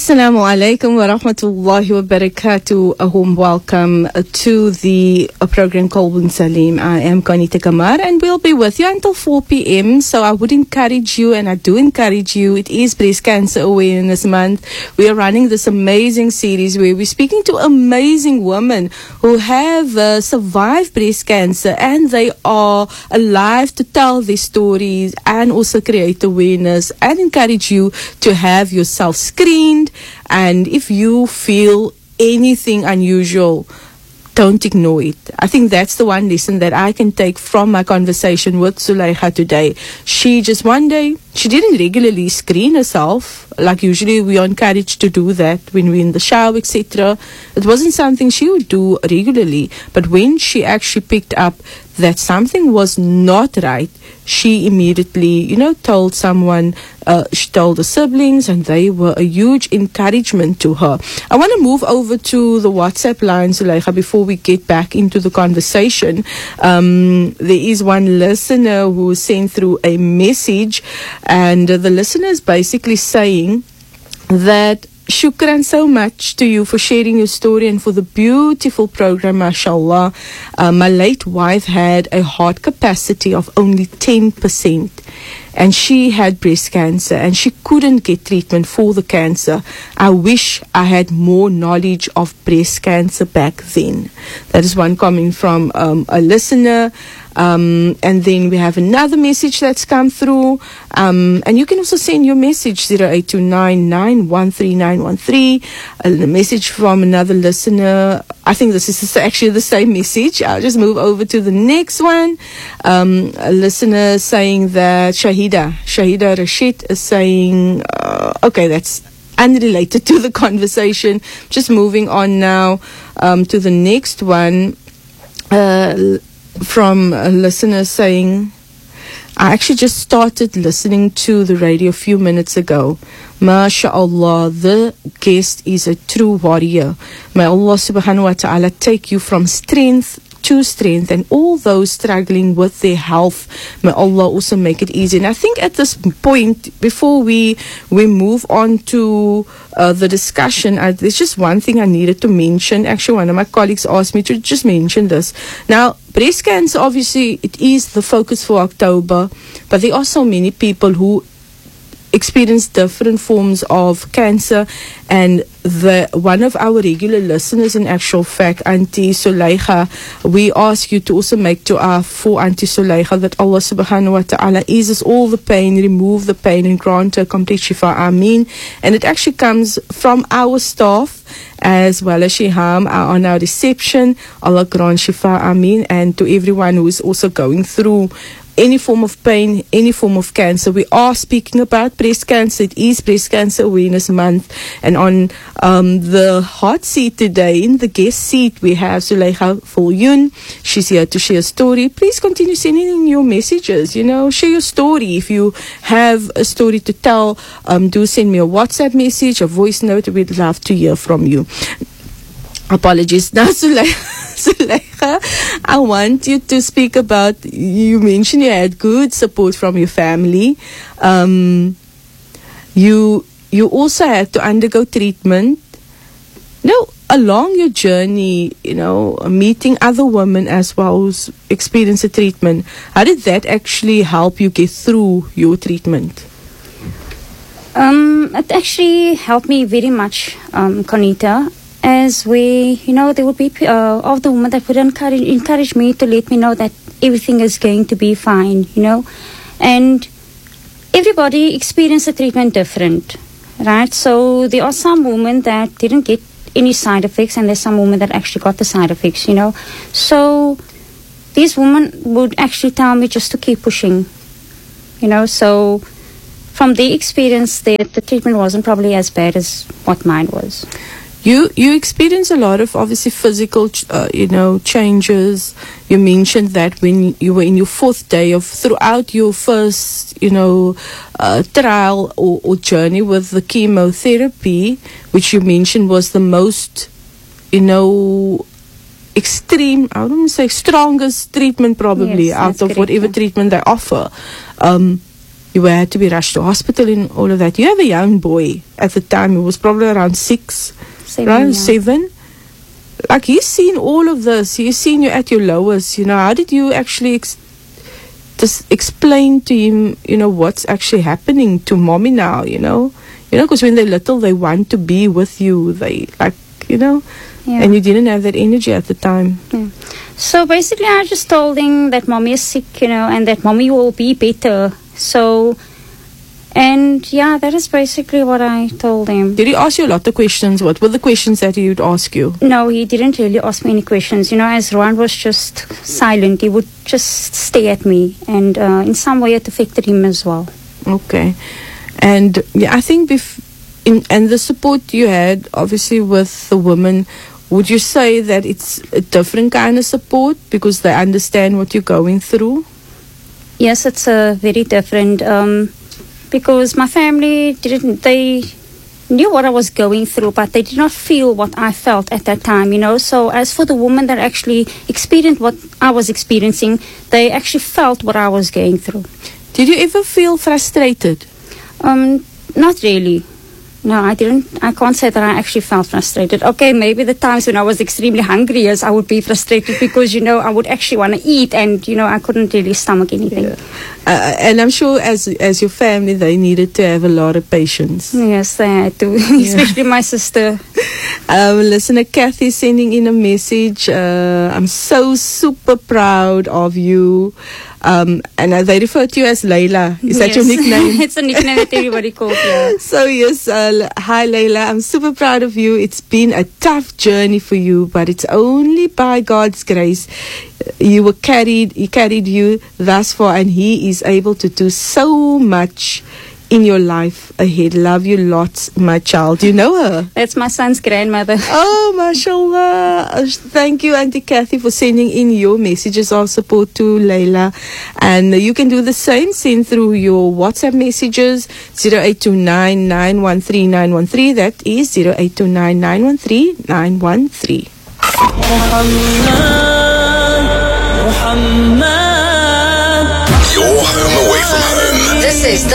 Assalamu alaikum wa rahmatullahi wa barakatuh. A warm welcome to the program Qalbun Salim. I am Conita Kamar and we'll be with you until 4 p.m. So I would encourage you, and I do encourage you, it is Breast Cancer Awareness Month. We are running this amazing series where we're speaking to amazing women who have survived breast cancer, and they are alive to tell their stories and also create awareness and encourage you to have yourself screened. And if you feel anything unusual, don't ignore it. I think that's the one lesson that I can take from my conversation with Zulaikha today. She just one day, she didn't regularly screen herself. Like usually we are encouraged to do that when we're in the shower, etc. It wasn't something she would do regularly. But when she actually picked up that something was not right, she immediately, told someone. She told the siblings, and they were a huge encouragement to her. I want to move over to the WhatsApp line, Zulaikha, before we get back into the conversation. There is one listener who sent through a message, and the listener is basically saying that shukran so much to you for sharing your story and for the beautiful program, mashallah. My late wife had a heart capacity of only 10%. And she had breast cancer and she couldn't get treatment for the cancer. I wish I had more knowledge of breast cancer back then. That is one comment from a listener. And then we have another message that's come through. And you can also send your message 0829913913. A message from another listener. I think this is actually the same message. I'll just move over to the next one. A listener saying that Shahida Rashid is saying, okay, that's unrelated to the conversation. Just moving on now to the next one. From a listener saying, I actually just started listening to the radio a few minutes ago. MashaAllah, the guest is a true warrior. May Allah subhanahu wa ta'ala take you from strength to strength, and all those struggling with their health, may Allah also make it easy. And I think at this point, before we move on to the discussion, there's just one thing I needed to mention. Actually, one of my colleagues asked me to just mention this. Now, breast cancer, obviously, it is the focus for October, but there are so many people who experience different forms of cancer, and one of our regular listeners, in actual fact, Auntie Zulaikha, we ask you to also make dua for Auntie Zulaikha, that Allah subhanahu wa ta'ala eases all the pain, remove the pain, and grant her complete shifa. Ameen. And it actually comes from our staff as well as Shiham on our reception. Allah grant shifa. Ameen. And to everyone who is also going through any form of pain, any form of cancer. We are speaking about breast cancer. It is Breast Cancer Awareness Month. And on the hot seat today, in the guest seat, we have Zulaikha Folyun. She's here to share a story. Please continue sending in your messages. Share your story. If you have a story to tell, do send me a WhatsApp message, a voice note. We'd love to hear from you. Apologies. Now, Zulaikha, I want you to speak about, you mentioned you had good support from your family. You also had to undergo treatment. Along your journey, meeting other women as well who's experienced the treatment, how did that actually help you get through your treatment? It actually helped me very much, Conita. As there would be of the women that would encourage me to let me know that everything is going to be fine, and everybody experienced the treatment different, right? So there are some women that didn't get any side effects, and there's some women that actually got the side effects, So these women would actually tell me just to keep pushing, So from their experience, the treatment wasn't probably as bad as what mine was. You experience a lot of obviously physical, changes. You mentioned that when you were in your fourth day throughout your first, trial or journey with the chemotherapy, which you mentioned was the most, extreme, I wouldn't say strongest treatment probably, yes, out of correct, whatever treatment they offer. you had to be rushed to hospital and all of that. You have a young boy at the time who was probably around 6, 7. Like, he's seen all of this. He's seen you at your lowest. How did you actually just explain to him, what's actually happening to mommy now, because when they're little, they want to be with you. They and you didn't have that energy at the time. Yeah. So basically, I just told him that mommy is sick, and that mommy will be better. So, and yeah, that is basically what I told him. Did he ask you a lot of questions? What were the questions that he would ask you? No, he didn't really ask me any questions. As Rowan was just silent, he would just stare at me, and in some way it affected him as well. Okay. And I think and the support you had, obviously, with the women, would you say that it's a different kind of support because they understand what you're going through? Yes, it's very different. Because my family they knew what I was going through, but they did not feel what I felt at that time, So as for the women that actually experienced what I was experiencing, they actually felt what I was going through. Did you ever feel frustrated? Not really. No, I didn't. I can't say that I actually felt frustrated. Okay, maybe the times when I was extremely hungry, yes, I would be frustrated because, I would actually want to eat and, I couldn't really stomach anything. Yeah. And I'm sure as your family, they needed to have a lot of patience. Yes, they had to, especially my sister. Listener Kathy sending in a message. I'm so super proud of you. And they refer to you as Layla. Is that your nickname? It's a nickname that everybody calls you. So yes, hi Layla. I'm super proud of you. It's been a tough journey for you, but it's only by God's grace He carried you thus far, and He is able to do so much in your life ahead. Love you lots, my child. Do you know her? That's my son's grandmother. Oh, mashallah. Thank you, Auntie Kathy, for sending in your messages of support to Layla. And you can do the same. Send through your WhatsApp messages, 0829 913 913. That is 0829 913 913. Your home away from home. This is